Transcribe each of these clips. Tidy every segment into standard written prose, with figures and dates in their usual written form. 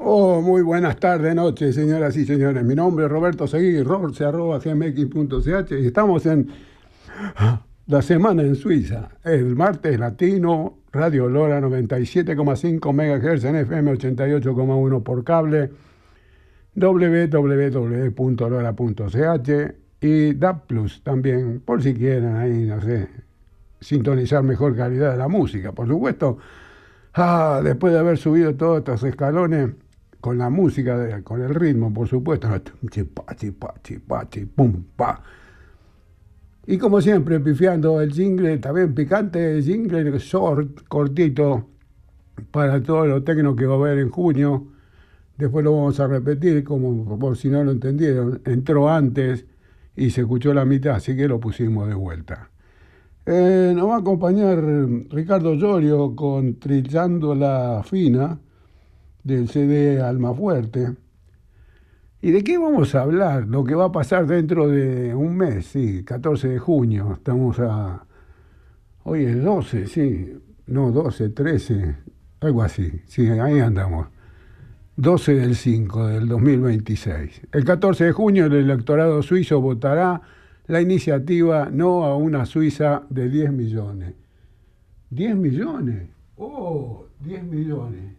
Oh, muy buenas tardes, noches, señoras y señores. Mi nombre es Roberto Seguí, rorce@gmx.ch y estamos en la semana en Suiza. El martes latino, Radio Lora 97,5 MHz en FM 88,1 por cable, www.lora.ch y DAB Plus también, por si quieren ahí, no sé, sintonizar mejor calidad de la música. Por supuesto, después de haber subido todos estos escalones, con la música, con el ritmo, por supuesto, chipa, chipa, chipa, pum, pa. Y como siempre, pifiando el jingle, también picante, el jingle short, cortito, para todo lo tecno que va a haber en junio. Después lo vamos a repetir, como por si no lo entendieron. Entró antes y se escuchó la mitad, así que lo pusimos de vuelta. Nos va a acompañar Ricardo Llorio con Trillando la Fina, del CD Almafuerte. ¿Y de qué vamos a hablar? Lo que va a pasar dentro de un mes, sí, 14 de junio. Hoy es 12, sí, no, 12, 13, algo así, sí, ahí andamos. 12 del 5 del 2026. El 14 de junio el electorado suizo votará la iniciativa No a una Suiza de 10 millones. ¿10 millones? ¡Oh! 10 millones.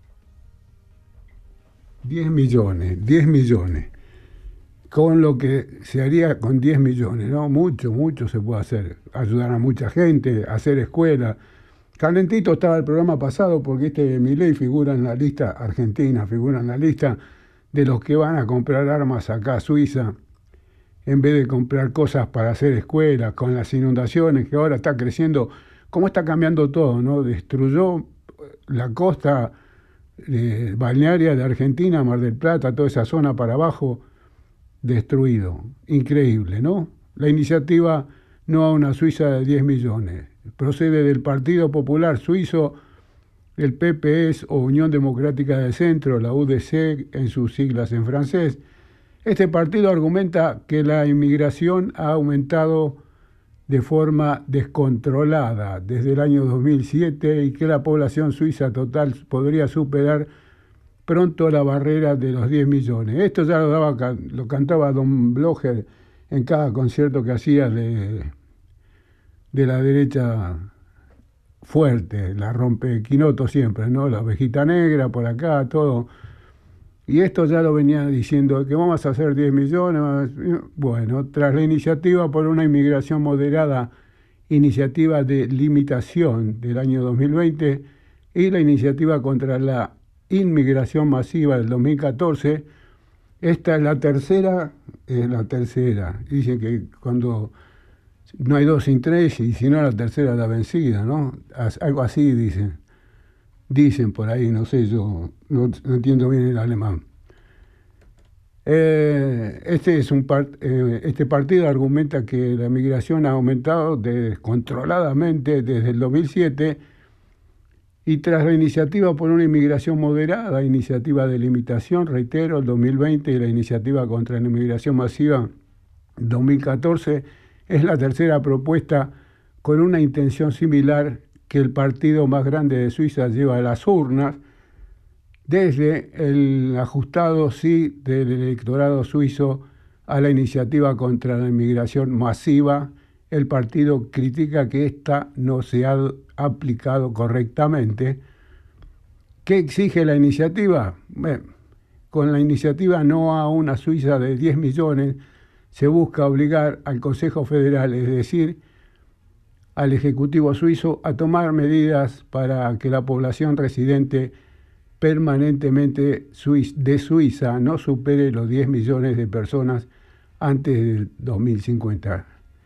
10 millones, 10 millones. Con lo que se haría con 10 millones, ¿no? Mucho, mucho se puede hacer. Ayudar a mucha gente, hacer escuela. Calentito estaba el programa pasado porque Milei figura en la lista, Argentina figura en la lista de los que van a comprar armas acá a Suiza, en vez de comprar cosas para hacer escuelas, con las inundaciones que ahora está creciendo. ¿Cómo está cambiando todo, no? Destruyó la costa balnearia de Argentina, Mar del Plata, toda esa zona para abajo, destruido. Increíble, ¿no? La iniciativa No a una Suiza de 10 millones. Procede del Partido Popular Suizo, el PPS o Unión Democrática del Centro, la UDC en sus siglas en francés. Este partido argumenta que la inmigración ha aumentado de forma descontrolada desde el año 2007 y que la población suiza total podría superar pronto la barrera de los 10 millones. Esto ya lo cantaba Don Blocher en cada concierto que hacía de la derecha fuerte, la rompequinoto siempre, ¿no? La ovejita negra por acá, todo. Y esto ya lo venía diciendo, que vamos a hacer 10 millones. Bueno, tras la iniciativa por una inmigración moderada, iniciativa de limitación del año 2020, y la iniciativa contra la inmigración masiva del 2014, esta es la tercera. Dicen que cuando no hay dos sin tres, y si no la tercera es la vencida, ¿no? Algo así dicen. Dicen por ahí, no sé, yo no entiendo bien el alemán. Este partido argumenta que la migración ha aumentado descontroladamente desde el 2007 y tras la iniciativa por una inmigración moderada, iniciativa de limitación, reitero, el 2020 y la iniciativa contra la inmigración masiva 2014, es la tercera propuesta con una intención similar que el partido más grande de Suiza lleva a las urnas, desde el ajustado sí del electorado suizo a la iniciativa contra la inmigración masiva. El partido critica que ésta no se ha aplicado correctamente. ¿Qué exige la iniciativa? Bueno, con la iniciativa No a una Suiza de 10 millones se busca obligar al Consejo Federal, es decir, al Ejecutivo suizo, a tomar medidas para que la población residente permanentemente de Suiza no supere los 10 millones de personas antes del 2050.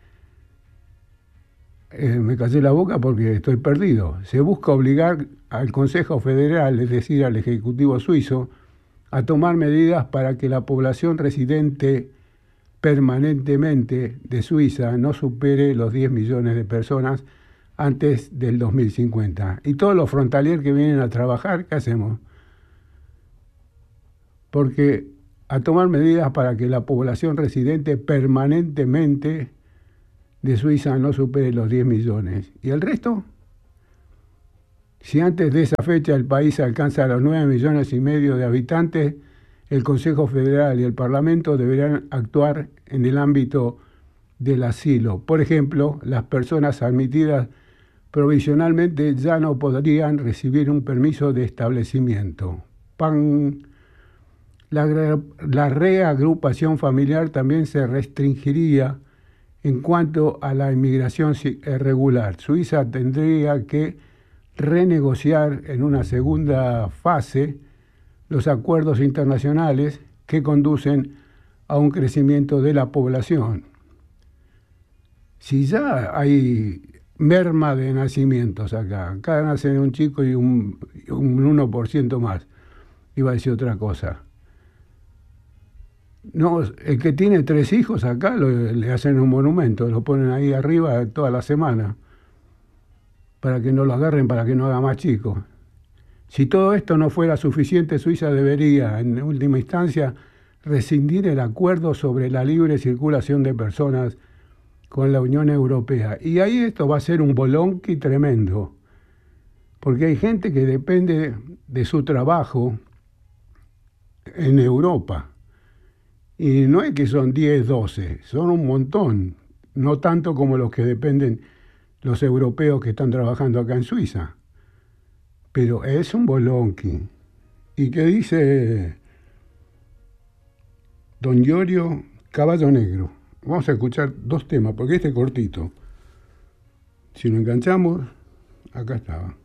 Me callé la boca porque estoy perdido. Se busca obligar al Consejo Federal, es decir, al Ejecutivo suizo, a tomar medidas para que la población residente permanentemente de Suiza no supere los 10 millones de personas antes del 2050. Y todos los frontaliers que vienen a trabajar, ¿qué hacemos? Porque a tomar medidas para que la población residente permanentemente de Suiza no supere los 10 millones. ¿Y el resto? Si antes de esa fecha el país alcanza los 9,5 millones de habitantes, el Consejo Federal y el Parlamento deberán actuar en el ámbito del asilo. Por ejemplo, las personas admitidas provisionalmente ya no podrían recibir un permiso de establecimiento. La reagrupación familiar también se restringiría en cuanto a la inmigración irregular. Suiza tendría que renegociar en una segunda fase los acuerdos internacionales que conducen a un crecimiento de la población. Si ya hay merma de nacimientos acá nace un chico y un 1% más, iba a decir otra cosa. No, el que tiene 3 hijos acá le hacen un monumento, lo ponen ahí arriba toda la semana, para que no lo agarren, para que no haga más chicos. Si todo esto no fuera suficiente, Suiza debería, en última instancia, rescindir el acuerdo sobre la libre circulación de personas con la Unión Europea. Y ahí esto va a ser un bolonqui tremendo, porque hay gente que depende de su trabajo en Europa. Y no es que son 10, 12, son un montón, no tanto como los que dependen los europeos que están trabajando acá en Suiza. Pero es un bolonqui. ¿Y qué dice don Iorio Caballo Negro? Vamos a escuchar 2 temas, porque este es cortito. Si lo enganchamos, acá estaba.